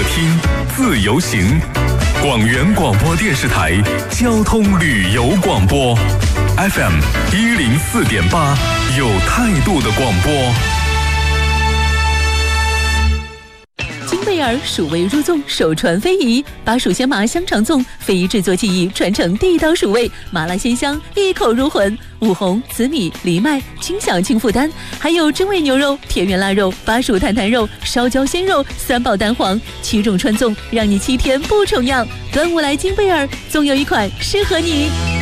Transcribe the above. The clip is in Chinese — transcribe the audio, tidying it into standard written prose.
听，自由行。广元广播电视台交通旅游广播 FM 104.8，有态度的广播。 金贝尔蜀味入粽，首传非遗，把蜀鲜麻香肠粽非遗制作技艺传承地道蜀味，麻辣鲜香，一口入魂。五红、紫米、藜麦，轻享轻负担，还有真味牛肉、田园腊肉、巴蜀坦坦肉、烧焦鲜肉，三宝蛋黄，7种传粽，让你7天不重样。端午来金贝尔，总有一款适合你。